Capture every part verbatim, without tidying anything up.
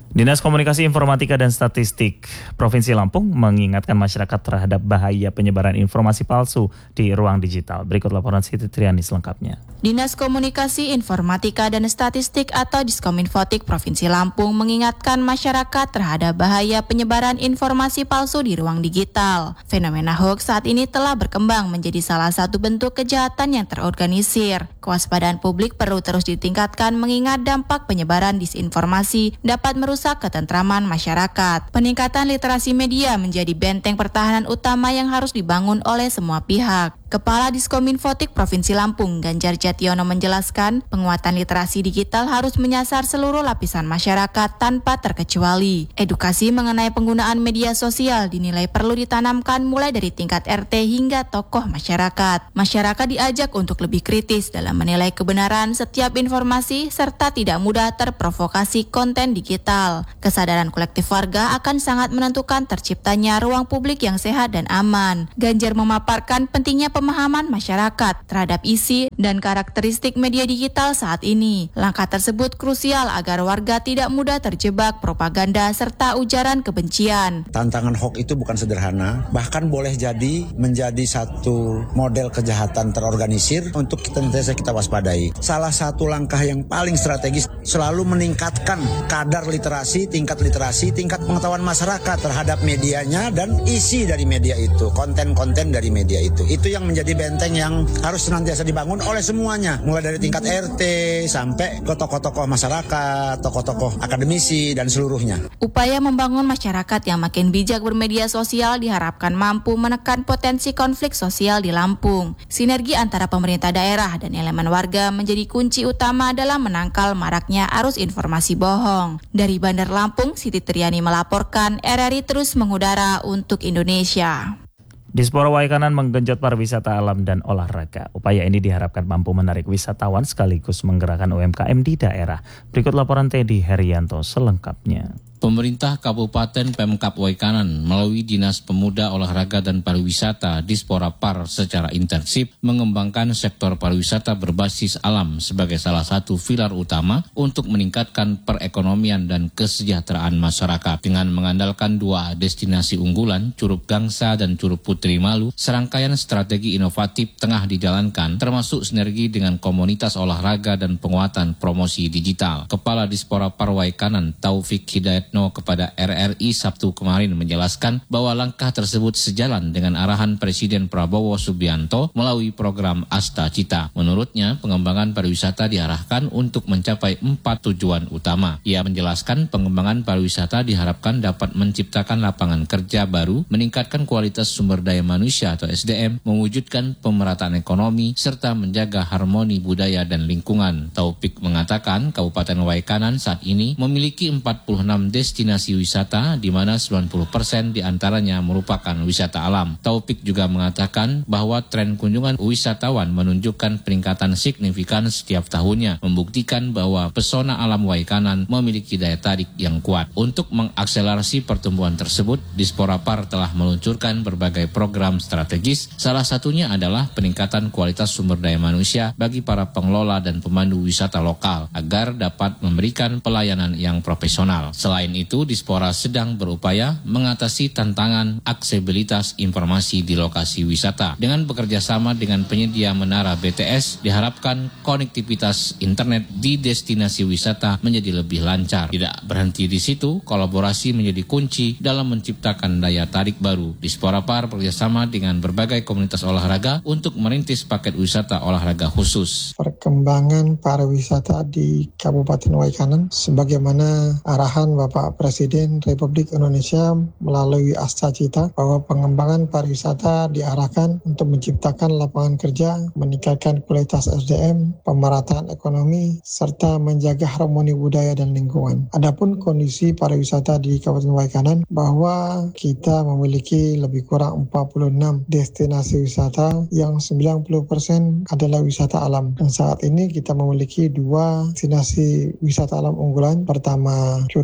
Dinas Komunikasi Informatika dan Statistik Provinsi Lampung mengingatkan masyarakat terhadap bahaya penyebaran informasi palsu di ruang digital. Berikut laporan Siti Triani selengkapnya. Dinas Komunikasi Informatika dan Statistik atau Diskominfotik Provinsi Lampung mengingatkan masyarakat terhadap bahaya penyebaran informasi palsu di ruang digital. Fenomena hoax saat ini telah berkembang menjadi salah satu bentuk kejahatan yang terorganisir. Kewaspadaan publik perlu terus ditingkatkan mengingat dampak penyebaran disinformasi dapat merusak ketentraman masyarakat. Peningkatan literasi media menjadi benteng pertahanan utama yang harus dibangun oleh semua pihak. Kepala Diskominfotik Provinsi Lampung, Ganjar Jationo menjelaskan, penguatan literasi digital harus menyasar seluruh lapisan masyarakat tanpa terkecuali. Edukasi mengenai penggunaan media sosial dinilai perlu ditanamkan mulai dari tingkat R T hingga tokoh masyarakat. Masyarakat diajak untuk lebih kritis dalam menilai kebenaran setiap informasi serta tidak mudah terprovokasi konten digital. Kesadaran kolektif warga akan sangat menentukan terciptanya ruang publik yang sehat dan aman. Ganjar memaparkan pentingnya pemahaman masyarakat terhadap isi dan karakteristik media digital saat ini. Langkah tersebut krusial agar warga tidak mudah terjebak propaganda serta ujaran kebencian. Tantangan hoax itu bukan sederhana, bahkan boleh jadi menjadi satu model kejahatan terorganisir untuk kita kita waspadai. Salah satu langkah yang paling strategis selalu meningkatkan kadar literasi, tingkat literasi, tingkat pengetahuan masyarakat terhadap medianya dan isi dari media itu, konten-konten dari media itu. Itu yang menjadi benteng yang harus senantiasa dibangun oleh semuanya, mulai dari tingkat R T sampai ke tokoh-tokoh masyarakat, tokoh-tokoh akademisi dan seluruhnya. Upaya membangun masyarakat yang makin bijak bermedia sosial diharapkan mampu menekan potensi konflik sosial di Lampung. Sinergi antara pemerintah daerah dan elemen warga menjadi kunci utama dalam menangkal maraknya arus informasi bohong. Dari Bandar Lampung, Siti Triani melaporkan, R R I terus mengudara untuk Indonesia. Dispora Waikanan menggenjot pariwisata alam dan olahraga. Upaya ini diharapkan mampu menarik wisatawan sekaligus menggerakkan U M K M di daerah. Berikut laporan Teddy Herianto selengkapnya. Pemerintah Kabupaten Pemkab Waikanan melalui Dinas Pemuda, Olahraga dan Pariwisata Dispora Par secara intensif mengembangkan sektor pariwisata berbasis alam sebagai salah satu pilar utama untuk meningkatkan perekonomian dan kesejahteraan masyarakat. Dengan mengandalkan dua destinasi unggulan, Curug Gangsa dan Curug Putri Malu, serangkaian strategi inovatif tengah dijalankan termasuk sinergi dengan komunitas olahraga dan penguatan promosi digital. Kepala Dispora Par Waikanan Taufik Hidayat kepada R R I Sabtu kemarin menjelaskan bahwa langkah tersebut sejalan dengan arahan Presiden Prabowo Subianto melalui program Asta Cita. Menurutnya, pengembangan pariwisata diarahkan untuk mencapai empat tujuan utama. Ia menjelaskan pengembangan pariwisata diharapkan dapat menciptakan lapangan kerja baru, meningkatkan kualitas sumber daya manusia atau S D M, mewujudkan pemerataan ekonomi, serta menjaga harmoni budaya dan lingkungan. Taufik mengatakan Kabupaten Waikanan saat ini memiliki empat puluh enam destinasi wisata di mana sembilan puluh persen diantaranya merupakan wisata alam. Taufik juga mengatakan bahwa tren kunjungan wisatawan menunjukkan peningkatan signifikan setiap tahunnya, membuktikan bahwa pesona alam Waikanan memiliki daya tarik yang kuat. Untuk mengakselerasi pertumbuhan tersebut, Dispora Par telah meluncurkan berbagai program strategis, salah satunya adalah peningkatan kualitas sumber daya manusia bagi para pengelola dan pemandu wisata lokal agar dapat memberikan pelayanan yang profesional. Selain itu, Dispora sedang berupaya mengatasi tantangan aksesibilitas informasi di lokasi wisata. Dengan bekerja sama dengan penyedia menara B T S, diharapkan konektivitas internet di destinasi wisata menjadi lebih lancar. Tidak berhenti di situ, kolaborasi menjadi kunci dalam menciptakan daya tarik baru. Dispora Par bekerjasama dengan berbagai komunitas olahraga untuk merintis paket wisata olahraga khusus. Perkembangan pariwisata di Kabupaten Waikanan sebagaimana arahan Bapak Presiden Republik Indonesia melalui Asta Cita bahwa pengembangan pariwisata diarahkan untuk menciptakan lapangan kerja, meningkatkan kualitas S D M, pemerataan ekonomi, serta menjaga harmoni budaya dan lingkungan. Adapun kondisi pariwisata di Kabupaten Waikanan bahwa kita memiliki lebih kurang empat puluh enam destinasi wisata yang sembilan puluh persen adalah wisata alam. Dan saat ini kita memiliki dua destinasi wisata alam unggulan. Pertama Curug Gangsa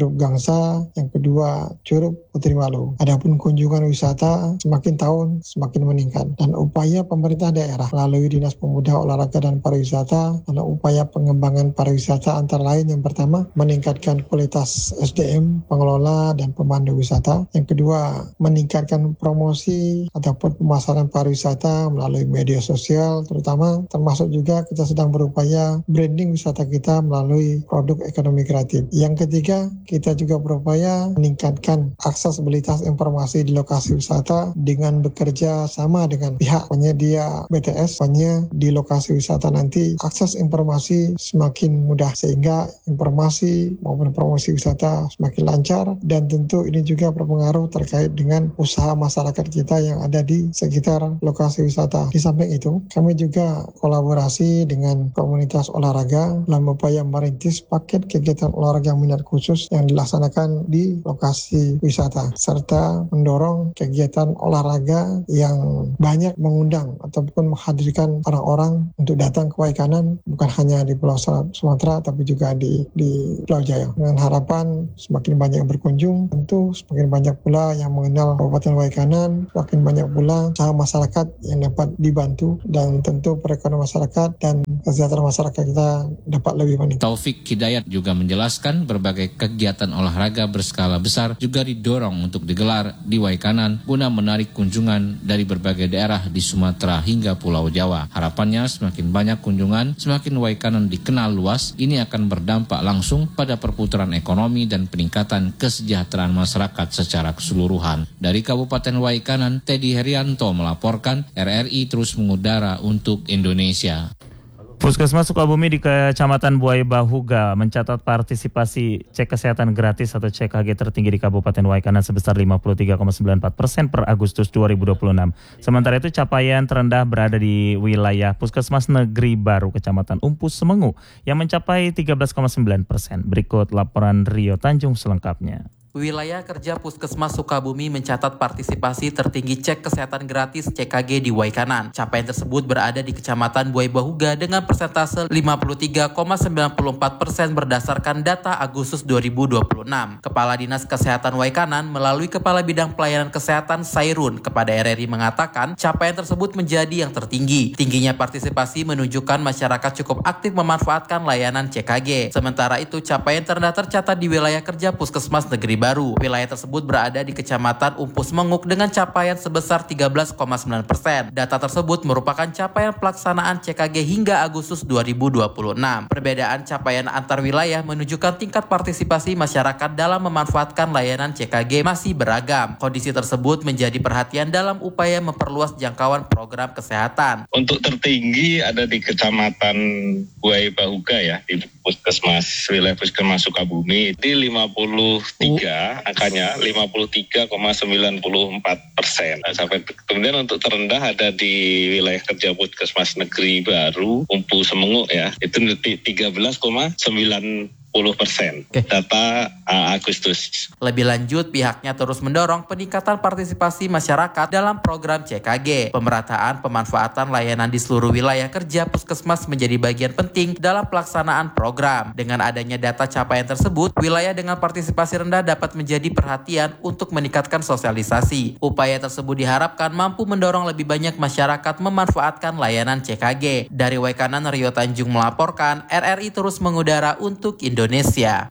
Nusa, yang kedua Curug Putri Malu. Adapun kunjungan wisata semakin tahun semakin meningkat, dan upaya pemerintah daerah melalui Dinas Pemuda, Olahraga dan Pariwisata adalah upaya pengembangan pariwisata antara lain yang pertama meningkatkan kualitas S D M, pengelola dan pemandu wisata. Yang kedua meningkatkan promosi ataupun pemasaran pariwisata melalui media sosial terutama, termasuk juga kita sedang berupaya branding wisata kita melalui produk ekonomi kreatif. Yang ketiga, kita juga berupaya meningkatkan aksesibilitas informasi di lokasi wisata dengan bekerja sama dengan pihak penyedia B T S. Pokoknya di lokasi wisata nanti akses informasi semakin mudah sehingga informasi maupun promosi wisata semakin lancar, dan tentu ini juga berpengaruh terkait dengan usaha masyarakat kita yang ada di sekitar lokasi wisata. Di samping itu, kami juga kolaborasi dengan komunitas olahraga dalam upaya merintis paket kegiatan olahraga minat khusus yang dilaksanakan di lokasi wisata, serta mendorong kegiatan olahraga yang banyak mengundang ataupun menghadirkan orang-orang untuk datang ke Waikanan, bukan hanya di Pulau Sumatera tapi juga di, di Pulau Jaya. Dengan harapan semakin banyak yang berkunjung, tentu semakin banyak pula yang mengenal Kabupaten Waikanan, semakin banyak pula usaha masyarakat yang dapat dibantu, dan tentu perekonomian masyarakat dan kesejahteraan masyarakat kita dapat lebih meningkat. Taufik Hidayat juga menjelaskan berbagai kegiatan olahraga berskala besar juga didorong untuk digelar di Waikanan guna menarik kunjungan dari berbagai daerah di Sumatera hingga Pulau Jawa. Harapannya semakin banyak kunjungan, semakin Waikanan dikenal luas, ini akan berdampak langsung pada perputaran ekonomi dan peningkatan kesejahteraan masyarakat secara keseluruhan. Dari Kabupaten Waikanan, Teddy Herianto melaporkan, R R I terus mengudara untuk Indonesia. Puskesmas Sukabumi di Kecamatan Buaya Bahuga mencatat partisipasi cek kesehatan gratis atau C K G tertinggi di Kabupaten Waikanan sebesar lima puluh tiga koma sembilan empat persen per Agustus dua ribu dua puluh enam. Sementara itu capaian terendah berada di wilayah Puskesmas Negeri Baru Kecamatan Umpus Semengu yang mencapai tiga belas koma sembilan persen. Berikut laporan Rio Tanjung selengkapnya. Wilayah kerja Puskesmas Sukabumi mencatat partisipasi tertinggi cek kesehatan gratis C K G di Waikanan. Capaian tersebut berada di Kecamatan Buaya Bahuga dengan persentase lima puluh tiga koma sembilan empat persen berdasarkan data Agustus dua ribu dua puluh enam. Kepala Dinas Kesehatan Waikanan melalui Kepala Bidang Pelayanan Kesehatan Sairun kepada R R I mengatakan capaian tersebut menjadi yang tertinggi. Tingginya partisipasi menunjukkan masyarakat cukup aktif memanfaatkan layanan C K G. Sementara itu capaian terendah tercatat di wilayah kerja Puskesmas Negeri Baru. Wilayah tersebut berada di Kecamatan Umpus Menguk dengan capaian sebesar tiga belas koma sembilan persen. Data tersebut merupakan capaian pelaksanaan C K G hingga Agustus dua ribu dua puluh enam. Perbedaan capaian antar wilayah menunjukkan tingkat partisipasi masyarakat dalam memanfaatkan layanan C K G masih beragam. Kondisi tersebut menjadi perhatian dalam upaya memperluas jangkauan program kesehatan. Untuk tertinggi ada di Kecamatan Buaya Bahuga ya, di Puskesmas wilayah Puskesmas Sukabumi di lima puluh tiga angkanya lima puluh tiga koma sembilan empat persen. Nah, sampai kemudian untuk terendah ada di wilayah kerja Puskesmas Negeri Baru Umpu Semengu ya, itu tiga belas koma sembilan persen. Oke. Data uh, Agustus. Lebih lanjut, pihaknya terus mendorong peningkatan partisipasi masyarakat dalam program C K G. Pemerataan pemanfaatan layanan di seluruh wilayah kerja Puskesmas menjadi bagian penting dalam pelaksanaan program. Dengan adanya data capaian tersebut, wilayah dengan partisipasi rendah dapat menjadi perhatian untuk meningkatkan sosialisasi. Upaya tersebut diharapkan mampu mendorong lebih banyak masyarakat memanfaatkan layanan C K G. Dari Waikanan, Rio Tanjung melaporkan, R R I terus mengudara untuk Indonesia. Indonesia.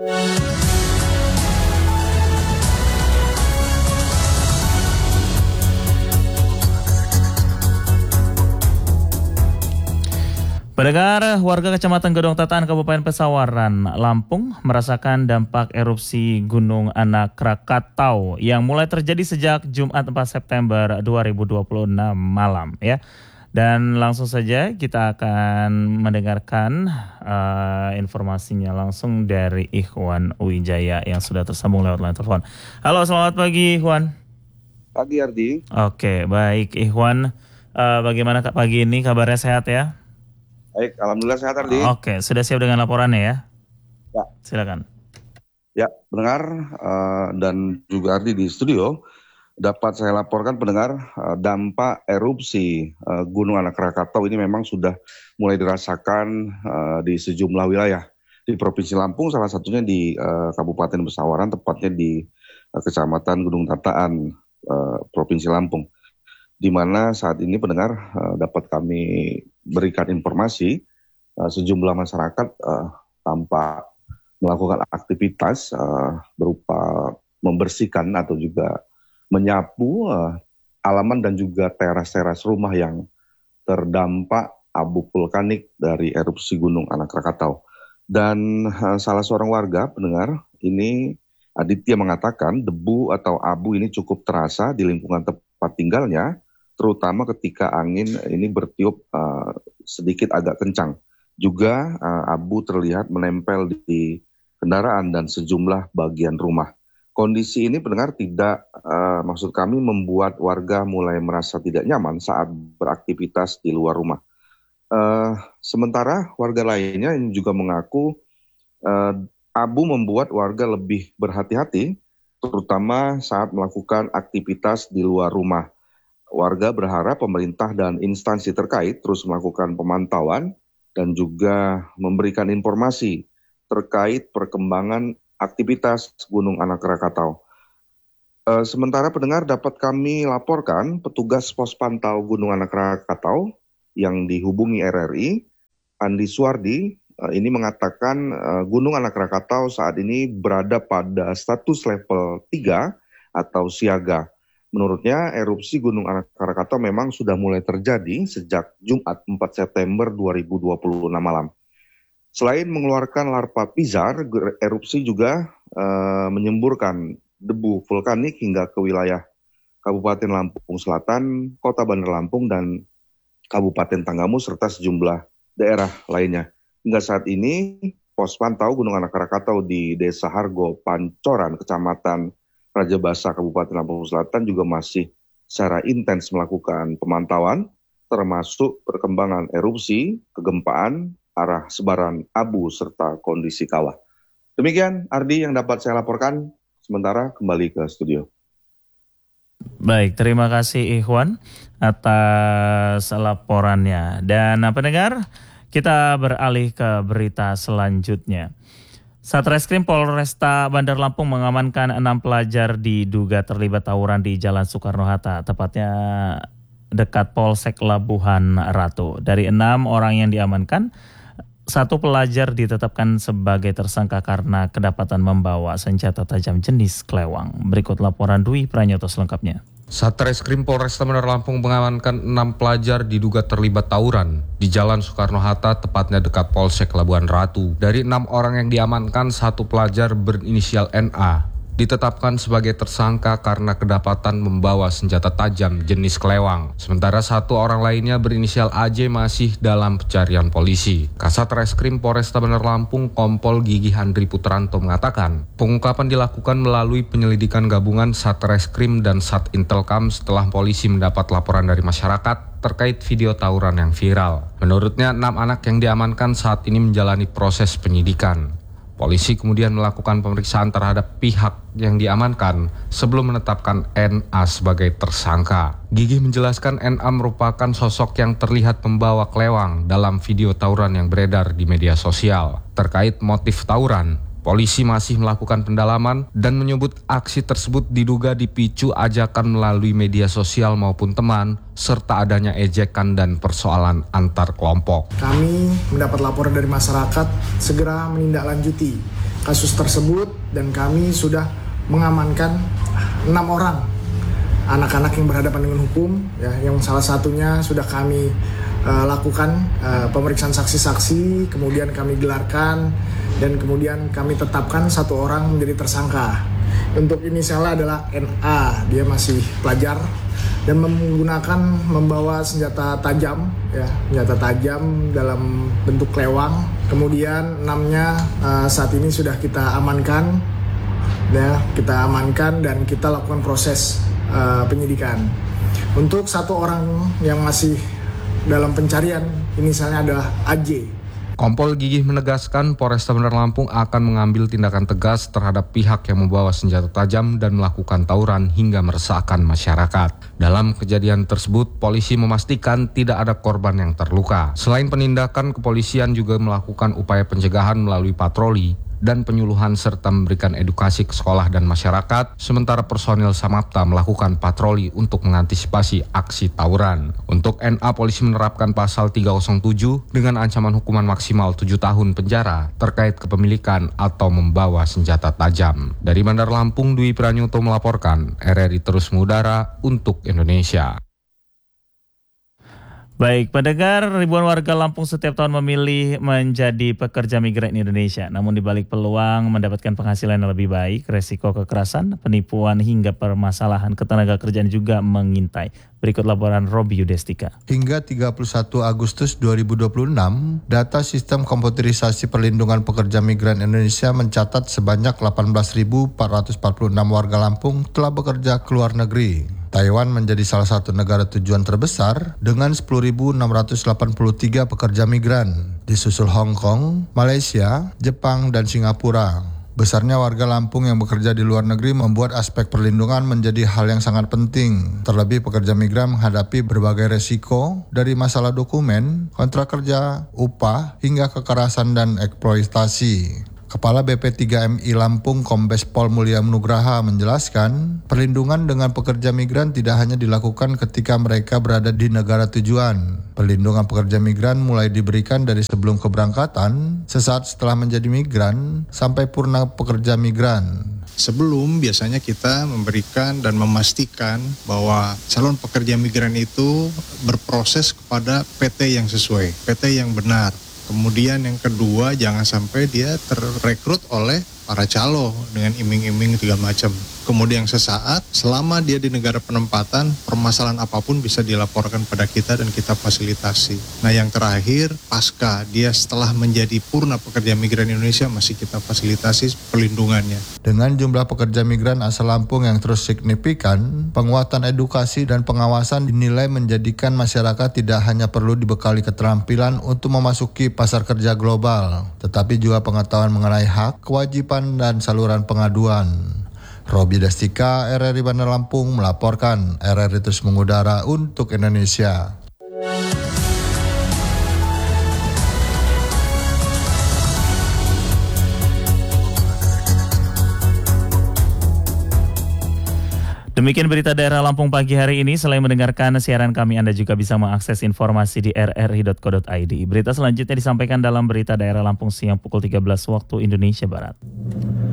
Pendengar, warga Kecamatan Gedong Tataan, Kabupaten Pesawaran, Lampung merasakan dampak erupsi Gunung Anak Krakatau yang mulai terjadi sejak Jumat empat September dua ribu dua puluh enam malam ya. Dan langsung saja kita akan mendengarkan uh, informasinya langsung dari Ikhwan Wijaya yang sudah tersambung lewat line telepon. Halo, selamat pagi Ikhwan. Pagi Ardi. Oke, baik Ikhwan. Uh, bagaimana pagi ini, kabarnya sehat ya? Baik, alhamdulillah sehat Ardi. Oke, sudah siap dengan laporannya ya? Ya. Silakan. Ya, pendengar uh, dan juga Ardi di studio. Dapat saya laporkan pendengar, dampak erupsi uh, Gunung Anak Krakatau ini memang sudah mulai dirasakan uh, di sejumlah wilayah. di Provinsi Lampung, salah satunya di uh, Kabupaten Pesawaran, tepatnya di uh, Kecamatan Gunung Tataan, uh, Provinsi Lampung, di mana saat ini pendengar uh, dapat kami berikan informasi uh, sejumlah masyarakat uh, tampak melakukan aktivitas uh, berupa membersihkan atau juga menyapu uh, halaman dan juga teras-teras rumah yang terdampak abu vulkanik dari erupsi Gunung Anak Krakatau. Dan uh, salah seorang warga pendengar ini, Aditya, mengatakan debu atau abu ini cukup terasa di lingkungan tempat tinggalnya, terutama ketika angin ini bertiup uh, sedikit agak kencang. Juga uh, abu terlihat menempel di kendaraan dan sejumlah bagian rumah. Kondisi ini pendengar tidak, uh, maksud kami, membuat warga mulai merasa tidak nyaman saat beraktivitas di luar rumah. Uh, sementara warga lainnya ini juga mengaku uh, abu membuat warga lebih berhati-hati, terutama saat melakukan aktivitas di luar rumah. Warga berharap pemerintah dan instansi terkait terus melakukan pemantauan dan juga memberikan informasi terkait perkembangan aktivitas Gunung Anak Krakatau. Uh, sementara pendengar dapat kami laporkan petugas pos pantau Gunung Anak Krakatau yang dihubungi R R I, Andi Suwardi, uh, ini mengatakan uh, Gunung Anak Krakatau saat ini berada pada status level tiga atau siaga. Menurutnya erupsi Gunung Anak Krakatau memang sudah mulai terjadi sejak Jumat empat September dua ribu dua puluh enam malam. Selain mengeluarkan larva pizar, erupsi juga uh, menyemburkan debu vulkanik hingga ke wilayah Kabupaten Lampung Selatan, Kota Bandar Lampung, dan Kabupaten Tanggamus, serta sejumlah daerah lainnya. Hingga saat ini, pos pantau Gunung Anak Krakatau di Desa Hargo, Pancoran, Kecamatan Raja Basa, Kabupaten Lampung Selatan juga masih secara intens melakukan pemantauan, termasuk perkembangan erupsi, kegempaan, arah sebaran abu, serta kondisi kawah. Demikian, Ardi, yang dapat saya laporkan. Sementara kembali ke studio. Baik, terima kasih Ikhwan atas laporannya. Dan pendengar, kita beralih ke berita selanjutnya. Satreskrim Polresta Bandar Lampung mengamankan enam pelajar diduga terlibat tawuran di Jalan Soekarno-Hatta, tepatnya dekat Polsek Labuhan Ratu. Dari enam orang yang diamankan, satu pelajar ditetapkan sebagai tersangka karena kedapatan membawa senjata tajam jenis klewang. Berikut laporan Dwi Pranyoto selengkapnya. Satreskrim Polresta Bandar Lampung mengamankan enam pelajar diduga terlibat tawuran di Jalan Soekarno-Hatta, tepatnya dekat Polsek Labuhan Ratu. Dari enam orang yang diamankan, satu pelajar berinisial N A ditetapkan sebagai tersangka karena kedapatan membawa senjata tajam jenis klewang. Sementara satu orang lainnya berinisial A J masih dalam pencarian polisi. Kasat Reskrim Polresta Bandar Lampung Kompol Gigi Handri Putranto mengatakan, pengungkapan dilakukan melalui penyelidikan gabungan Satreskrim dan Sat Intelkam setelah polisi mendapat laporan dari masyarakat terkait video tawuran yang viral. Menurutnya, enam anak yang diamankan saat ini menjalani proses penyidikan. Polisi kemudian melakukan pemeriksaan terhadap pihak yang diamankan sebelum menetapkan N A sebagai tersangka. Gigi menjelaskan N A merupakan sosok yang terlihat membawa klewang dalam video tawuran yang beredar di media sosial. Terkait motif tawuran, polisi masih melakukan pendalaman dan menyebut aksi tersebut diduga dipicu ajakan melalui media sosial maupun teman, serta adanya ejekan dan persoalan antar kelompok. Kami mendapat laporan dari masyarakat segera menindaklanjuti kasus tersebut dan kami sudah mengamankan enam orang anak-anak yang berhadapan dengan hukum, ya, yang salah satunya sudah kami uh, lakukan uh, pemeriksaan saksi-saksi, kemudian kami gelarkan dan kemudian kami tetapkan satu orang menjadi tersangka. Untuk inisialnya adalah N A, dia masih pelajar dan menggunakan membawa senjata tajam, ya, senjata tajam dalam bentuk klewang. Kemudian enamnya uh, saat ini sudah kita amankan, ya, kita amankan dan kita lakukan proses uh, penyidikan. Untuk satu orang yang masih dalam pencarian, inisialnya adalah A J. Kompol Gigih menegaskan Polresta Bandar Lampung akan mengambil tindakan tegas terhadap pihak yang membawa senjata tajam dan melakukan tawuran hingga meresahkan masyarakat. Dalam kejadian tersebut, polisi memastikan tidak ada korban yang terluka. Selain penindakan, kepolisian juga melakukan upaya pencegahan melalui patroli dan penyuluhan serta memberikan edukasi ke sekolah dan masyarakat, sementara personil Samapta melakukan patroli untuk mengantisipasi aksi tawuran. Untuk N A, polisi menerapkan pasal tiga nol tujuh dengan ancaman hukuman maksimal tujuh tahun penjara terkait kepemilikan atau membawa senjata tajam. Dari Bandar Lampung, Dwi Pranyuto melaporkan, R R I terus mengudara untuk Indonesia. Baik, pendengar, ribuan warga Lampung setiap tahun memilih menjadi pekerja migran Indonesia. Namun di balik peluang mendapatkan penghasilan yang lebih baik, resiko kekerasan, penipuan hingga permasalahan ketenaga kerjaan juga mengintai. Berikut laporan Robi Yudestika. Hingga tiga puluh satu Agustus dua ribu dua puluh enam, data sistem komputerisasi perlindungan pekerja migran Indonesia mencatat sebanyak delapan belas ribu empat ratus empat puluh enam warga Lampung telah bekerja ke luar negeri. Taiwan menjadi salah satu negara tujuan terbesar dengan sepuluh ribu enam ratus delapan puluh tiga pekerja migran, disusul Hong Kong, Malaysia, Jepang, dan Singapura. Besarnya warga Lampung yang bekerja di luar negeri membuat aspek perlindungan menjadi hal yang sangat penting. Terlebih pekerja migran menghadapi berbagai resiko dari masalah dokumen, kontrak kerja, upah, hingga kekerasan dan eksploitasi. Kepala B P tiga M I Lampung Kombes Pol Mulia Nugraha menjelaskan, perlindungan dengan pekerja migran tidak hanya dilakukan ketika mereka berada di negara tujuan. Perlindungan pekerja migran mulai diberikan dari sebelum keberangkatan, sesaat setelah menjadi migran, sampai purna pekerja migran. Sebelum biasanya kita memberikan dan memastikan bahwa calon pekerja migran itu berproses kepada P T yang sesuai, P T yang benar. Kemudian yang kedua, jangan sampai dia terrekrut oleh para calo dengan iming-iming segala macam. Kemudian sesaat, selama dia di negara penempatan, permasalahan apapun bisa dilaporkan pada kita dan kita fasilitasi. Nah yang terakhir, pasca dia setelah menjadi purna pekerja migran Indonesia, masih kita fasilitasi perlindungannya. Dengan jumlah pekerja migran asal Lampung yang terus signifikan, penguatan edukasi dan pengawasan dinilai menjadikan masyarakat tidak hanya perlu dibekali keterampilan untuk memasuki pasar kerja global, tetapi juga pengetahuan mengenai hak, kewajiban, dan saluran pengaduan. Robi Destika, R R I Bandar Lampung melaporkan. R R I terus mengudara untuk Indonesia. Demikian berita daerah Lampung pagi hari ini. Selain mendengarkan siaran kami, Anda juga bisa mengakses informasi di r r i dot co dot i d. Berita selanjutnya disampaikan dalam berita daerah Lampung siang pukul tiga belas waktu Indonesia Barat.